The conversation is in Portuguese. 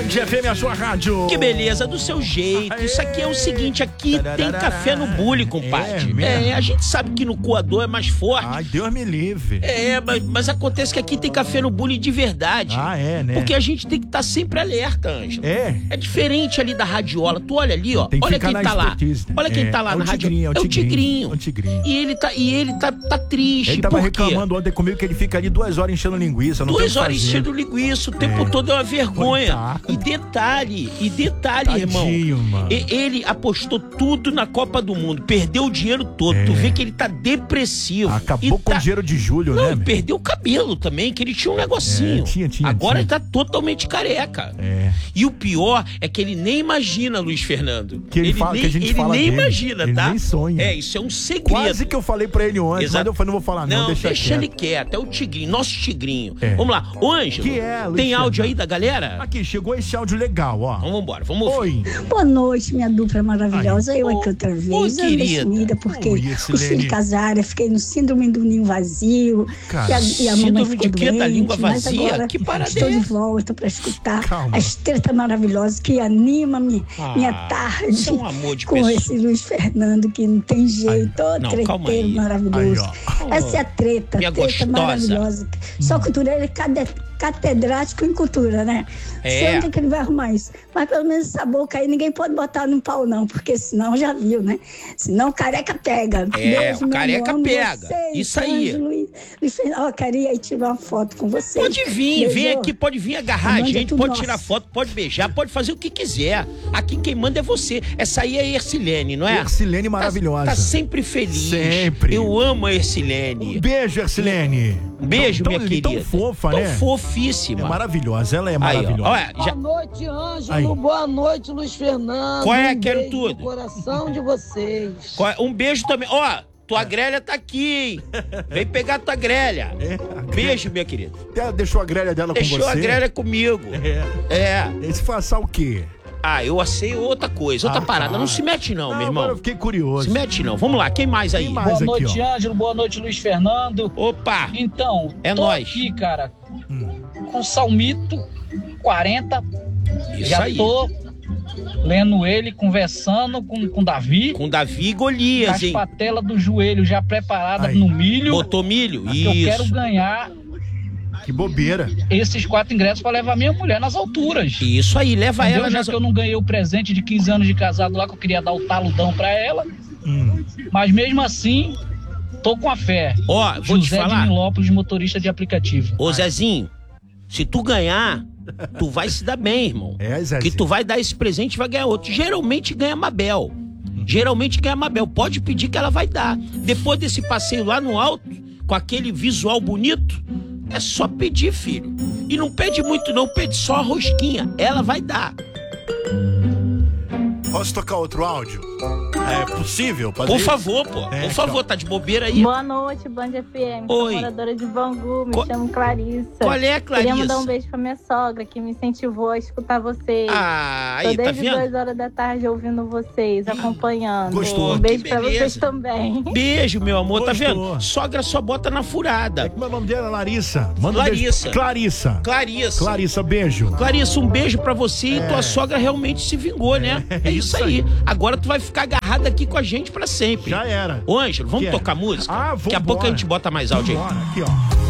Band FM, a sua rádio. Que beleza, do seu jeito. Aê. Isso aqui é o seguinte, aqui tem café no bule, compadre. A gente sabe que no coador é mais forte. Ai, Deus me livre. Mas acontece que aqui tem café no bule de verdade. Né? Porque a gente tem que estar sempre alerta, Ângelo. É diferente ali da radiola. Tu olha ali, ó. Olha quem tá lá. Olha quem tá lá na radiola. É o Tigrinho. E ele tá triste. Ele tava reclamando ontem comigo que ele fica ali 2 horas enchendo linguiça. 2 horas enchendo linguiça. O tempo todo é uma vergonha. Coitado. E detalhe, irmão. Mano. Ele apostou tudo na Copa do Mundo. Perdeu o dinheiro todo. Tu vê que ele tá depressivo. Acabou com o dinheiro de julho, né? Perdeu o cabelo também, que ele tinha um negocinho. Agora ele tá totalmente careca. E o pior é que ele nem imagina, Luiz Fernando. Ele nem imagina, ele tá? Nem sonha. Isso é um segredo. Quase que eu falei pra ele ontem, mas eu falei, não vou falar não, deixa ele quieto. É o Tigrinho, nosso Tigrinho. Vamos lá. Ô, Ângelo, tem áudio aí da galera? Aqui, chegou esse áudio legal, ó. Então vambora, vamos ouvir. Boa noite, minha dupla maravilhosa. Eu aqui outra vez. Eu querida. Sumida porque os filhos casaram, fiquei no síndrome do ninho vazio. E a mamãe ficou doente, da língua mas vazia? agora Que parada estou é de essa? volta para escutar as tretas maravilosas que anima minha tarde Isso é um amor de com pessoa. esse Luiz Fernando que não tem jeito. Calma aí. Treteiro maravilhoso. Essa é a treta gostosa. maravilhosa. Só cultura, ele é catedrático em cultura, né? Sei onde é que ele vai arrumar isso. Mas pelo menos essa boca aí ninguém pode botar no pau, não, porque senão já viu, né? Senão careca pega. O careca pega. Vocês, Isso aí. Luiz Fernando, queria aí tirar uma foto com vocês. Pode vir, vem aqui, pode vir agarrar a gente, pode tirar nosso. foto, pode beijar, pode fazer o que quiser. Aqui quem manda é você. Essa aí é a Ercilene, não é? Ercilene maravilhosa. Tá sempre feliz. Sempre. Eu amo a Ercilene. Um beijo, Ercilene. Um beijo, minha querida. Tão fofa, tão né? fofíssima. É maravilhosa, ela é maravilhosa. Olha, Boa noite, Ângelo. Boa noite, Luiz Fernando. Qual é? Quero tudo. No coração de vocês. Um beijo também. Tua grelha tá aqui, hein? Vem pegar tua grelha. Beijo, minha querida. Ela deixou a grelha dela com você? Deixou a grelha comigo. Esse foi assar o quê? Eu assei outra coisa, outra parada. Não se mete não, meu irmão. Agora eu fiquei curioso. Se mete não. Vamos lá, quem mais aí? Boa noite, Ângelo. Boa noite, Luiz Fernando. Opa! Então, tô nóis. Aqui, cara, com Salmito 40. Isso já aí. Tô lendo ele, conversando com Davi. Com Davi e Golias, hein? As patelas do joelho já preparada no milho. Botou milho? Isso. Eu quero ganhar... Que bobeira. Esses 4 ingressos pra levar minha mulher nas alturas. Isso aí, leva ela. Já que eu não ganhei o presente de 15 anos de casado lá, que eu queria dar o taludão pra ela. Mas mesmo assim, tô com a fé. Vou te falar. José de Nilópolis, motorista de aplicativo. Ô, Zezinho, se tu ganhar, tu vai se dar bem, irmão. Zezinho. Que tu vai dar esse presente e vai ganhar outro. Geralmente ganha Mabel. Pode pedir que ela vai dar. Depois desse passeio lá no alto, com aquele visual bonito, é só pedir, filho. E não pede muito não, pede só a rosquinha. Ela vai dar. Posso tocar outro áudio? É possível? Por favor, pô. Por favor, tá de bobeira aí? Boa noite, Band FM. Oi. Sou moradora de Bangu, me chamo Clarissa. Qual é, Clarissa? Queria mandar um beijo pra minha sogra, que me incentivou a escutar vocês. Aí, tô tá desde vendo? 2 horas da tarde ouvindo vocês, acompanhando. Gostou. Um beijo pra vocês também. Beijo, meu amor. Gostou. Tá vendo? Sogra só bota na furada. Como é o nome dela? Larissa. Manda Larissa. Um beijo. Clarissa, beijo. Clarissa, um beijo pra você e tua sogra realmente se vingou, né? É isso aí. Agora tu vai ficar agarrado aqui com a gente pra sempre. Já era. Ô, Ângelo, vamos tocar música? Vamos. Daqui a pouco a gente bota mais áudio aí. Aqui, ó.